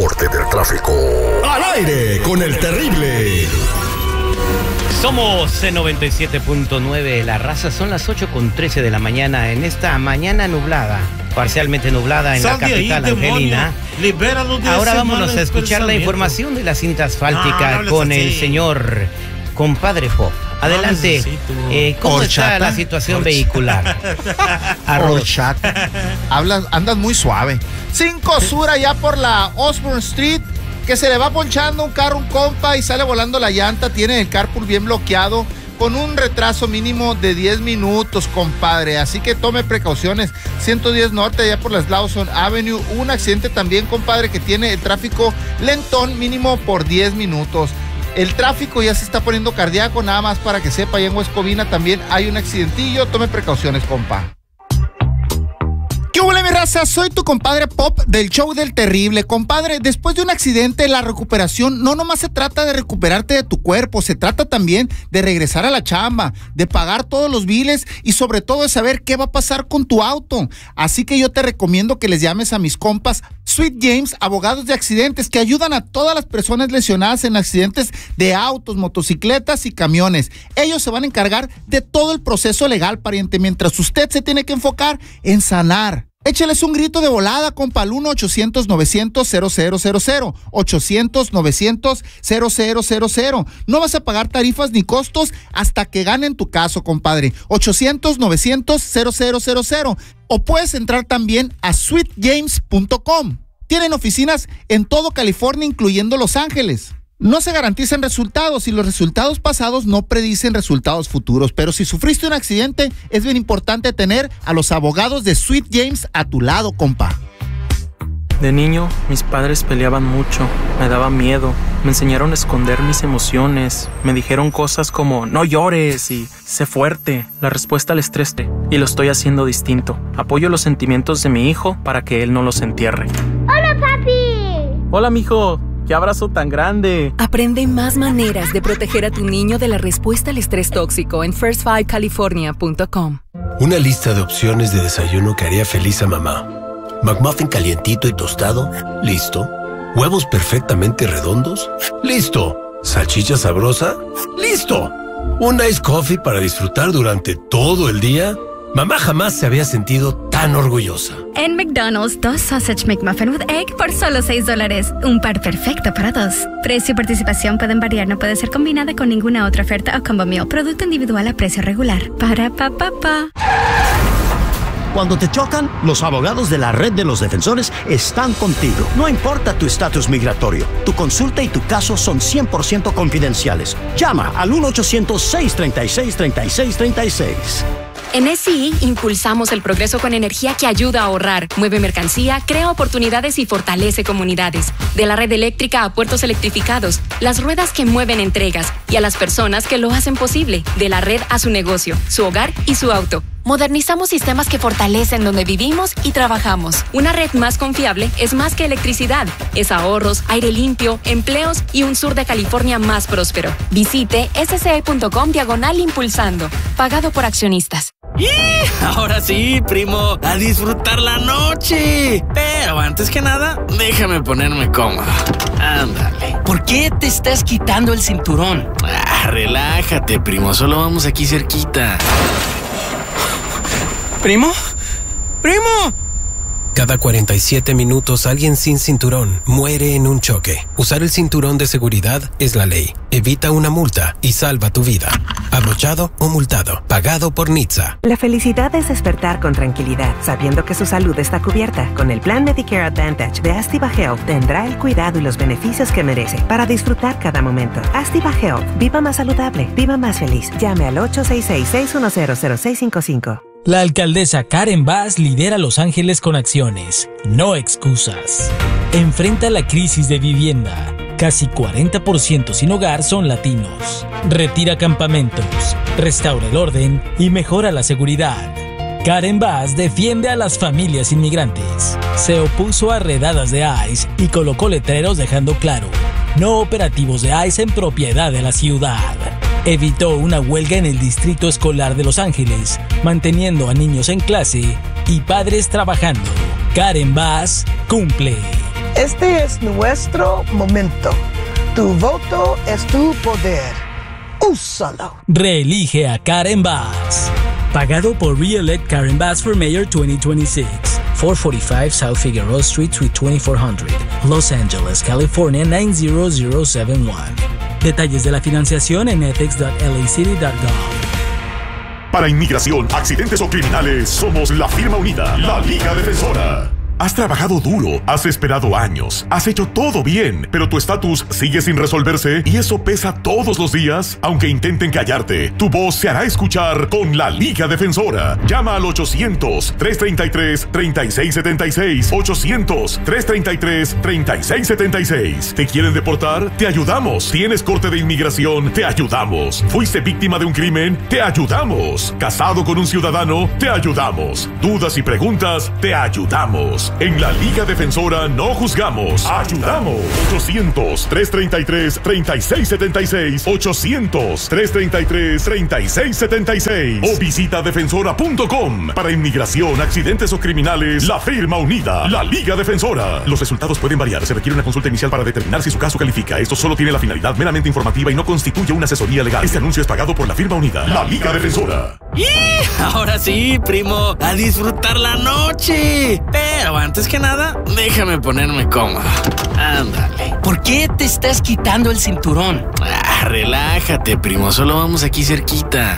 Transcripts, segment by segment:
reporte del tráfico. Al aire con el terrible. Somos C97.9 La Raza, son las 8:13 de la mañana en esta mañana nublada, parcialmente nublada en la capital angelina. Ahora vámonos a escuchar la información de la cinta asfáltica con el señor compadre Pop. Adelante, ¿cómo está la situación vehicular? Andas muy suave. 5 Sur allá por la Osborne Street, que se le va ponchando un carro, un compa, y sale volando la llanta. Tiene el carpool bien bloqueado, con un retraso mínimo de 10 minutos, compadre. Así que tome precauciones. 110 Norte, allá por la Slauson Avenue. Un accidente también, compadre, que tiene el tráfico lentón, mínimo por 10 minutos. El tráfico ya se está poniendo cardíaco, nada más para que sepa. Allá en West Covina también hay un accidentillo. Tome precauciones, compa. ¿Qué huele, mi raza? Soy tu compadre Pop del show del terrible. Compadre, después de un accidente, la recuperación no nomás se trata de recuperarte de tu cuerpo, se trata también de regresar a la chamba, de pagar todos los biles y sobre todo de saber qué va a pasar con tu auto. Así que yo te recomiendo que les llames a mis compas Sweet James, abogados de accidentes, que ayudan a todas las personas lesionadas en accidentes de autos, motocicletas y camiones. Ellos se van a encargar de todo el proceso legal, pariente, mientras usted se tiene que enfocar en sanar. Échales un grito de volada, compa, al 1-800-900-0000, 800-900-0000. No vas a pagar tarifas ni costos hasta que ganen tu caso, compadre. 800-900-0000. O puedes entrar también a sweetjames.com. Tienen oficinas en todo California, incluyendo Los Ángeles. No se garantizan resultados y los resultados pasados no predicen resultados futuros, pero si sufriste un accidente, es bien importante tener a los abogados de Sweet James a tu lado, compa. De niño, mis padres peleaban mucho, me daba miedo, me enseñaron a esconder mis emociones, me dijeron cosas como no llores y sé fuerte, la respuesta al estrés, y lo estoy haciendo distinto. Apoyo los sentimientos de mi hijo para que él no los entierre. ¡Hola, papi! Hola, mijo. ¡Qué abrazo tan grande! Aprende más maneras de proteger a tu niño de la respuesta al estrés tóxico en first5california.com. Una lista de opciones de desayuno que haría feliz a mamá. McMuffin calientito y tostado, listo. Huevos perfectamente redondos, listo. Salchicha sabrosa, listo. Un iced coffee para disfrutar durante todo el día. Mamá jamás se había sentido tan orgullosa. En McDonald's, 2 Sausage McMuffin with Egg por solo $6. Un par perfecto para dos. Precio y participación pueden variar, no puede ser combinada con ninguna otra oferta o combo meal. Producto individual a precio regular. Para pa. Cuando te chocan, los abogados de la Red de los Defensores están contigo. No importa tu estatus migratorio, tu consulta y tu caso son 100% confidenciales. Llama al 1-800-636-3636. En SCE impulsamos el progreso con energía que ayuda a ahorrar, mueve mercancía, crea oportunidades y fortalece comunidades. De la red eléctrica a puertos electrificados, las ruedas que mueven entregas y a las personas que lo hacen posible. De la red a su negocio, su hogar y su auto. Modernizamos sistemas que fortalecen donde vivimos y trabajamos. Una red más confiable es más que electricidad. Es ahorros, aire limpio, empleos y un sur de California más próspero. Visite sce.com/impulsando. Pagado por accionistas. Ahora sí, primo, a disfrutar la noche. Pero antes que nada, déjame ponerme cómodo. Ándale. ¿Por qué te estás quitando el cinturón? Relájate, primo, solo vamos aquí cerquita. ¿Primo? ¡Primo! Cada 47 minutos alguien sin cinturón muere en un choque. Usar el cinturón de seguridad es la ley. Evita una multa y salva tu vida. Abrochado o multado. Pagado por NHTSA. La felicidad es despertar con tranquilidad, sabiendo que su salud está cubierta. Con el plan Medicare Advantage de Astiva Health tendrá el cuidado y los beneficios que merece para disfrutar cada momento. Astiva Health. Viva más saludable. Viva más feliz. Llame al 866-610-0655. La alcaldesa Karen Bass lidera Los Ángeles con acciones, no excusas. Enfrenta la crisis de vivienda. Casi 40% sin hogar son latinos. Retira campamentos, restaura el orden y mejora la seguridad. Karen Bass defiende a las familias inmigrantes. Se opuso a redadas de ICE y colocó letreros dejando claro: no operativos de ICE en propiedad de la ciudad. Evitó una huelga en el distrito escolar de Los Ángeles, manteniendo a niños en clase y padres trabajando. Karen Bass cumple. Este es nuestro momento. Tu voto es tu poder. Úsalo. Reelige a Karen Bass. Pagado por Re-elect Karen Bass for Mayor 2026. 445 South Figueroa Street, Suite 2400, Los Angeles, California 90071. Detalles de la financiación en ethics.lacity.gov. Para inmigración, accidentes o criminales, somos la firma unida, la Liga Defensora. Has trabajado duro, has esperado años, has hecho todo bien, pero tu estatus sigue sin resolverse y eso pesa todos los días. Aunque intenten callarte, tu voz se hará escuchar con la Liga Defensora. Llama al 800-333-3676. 800-333-3676. ¿Te quieren deportar? Te ayudamos. ¿Tienes corte de inmigración? Te ayudamos. ¿Fuiste víctima de un crimen? Te ayudamos. ¿Casado con un ciudadano? Te ayudamos. ¿Dudas y preguntas? Te ayudamos. En la Liga Defensora no juzgamos, ayudamos. 800-333-3676. 800-333-3676. O visita defensora.com. Para inmigración, accidentes o criminales, la firma unida, la Liga Defensora. Los resultados pueden variar. Se requiere una consulta inicial para determinar si su caso califica. Esto solo tiene la finalidad meramente informativa y no constituye una asesoría legal. Este anuncio es pagado por la firma unida, la Liga Defensora. ¡Y! Ahora sí, primo, a disfrutar la noche. Pero antes que nada, déjame ponerme cómodo. Ándale. ¿Por qué te estás quitando el cinturón? Relájate, primo. Solo vamos aquí cerquita.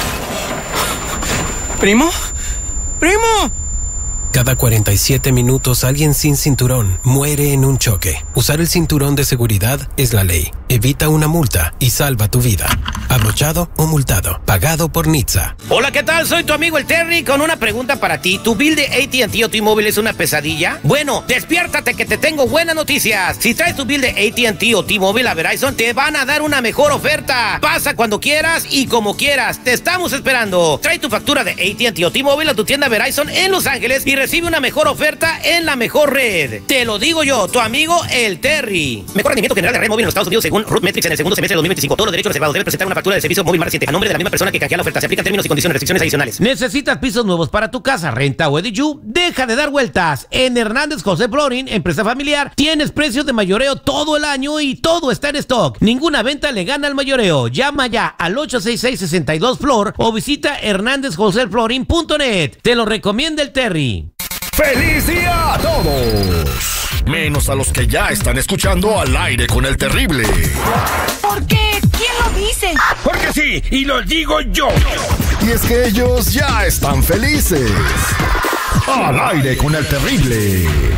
¿Primo? ¡Primo! Cada 47 minutos alguien sin cinturón muere en un choque. Usar el cinturón de seguridad es la ley. Evita una multa y salva tu vida. Abrochado o multado. Pagado por NHTSA. Hola, ¿qué tal? Soy tu amigo el Terry con una pregunta para ti. ¿Tu bill de AT&T o T-Mobile es una pesadilla? Bueno, despiértate que te tengo buenas noticias. Si traes tu bill de AT&T o T-Mobile a Verizon, te van a dar una mejor oferta. Pasa cuando quieras y como quieras. Te estamos esperando. Trae tu factura de AT&T o T-Mobile a tu tienda Verizon en Los Ángeles y recibe una mejor oferta en la mejor red. Te lo digo yo, tu amigo el Terry. Mejor rendimiento general de red móvil en los Estados Unidos según RootMetrics en el segundo semestre de 2025. Todos los derechos reservados. Debe presentar una factura de servicio móvil más reciente a nombre de la misma persona que canjea la oferta. Se aplican términos y condiciones, restricciones adicionales. ¿Necesitas pisos nuevos para tu casa, renta o EDU? Deja de dar vueltas. En Hernández José Flooring, empresa familiar, tienes precios de mayoreo todo el año y todo está en stock. Ninguna venta le gana al mayoreo. Llama ya al 866-62-FLOOR o visita hernandezjoseflooring.net. Te lo recomienda el Terry. ¡Feliz día a todos! Menos a los que ya están escuchando Al Aire con el Terrible. ¿Por qué? ¿Quién lo dice? Porque sí, y lo digo yo. Y es que ellos ya están felices. Al Aire con el Terrible.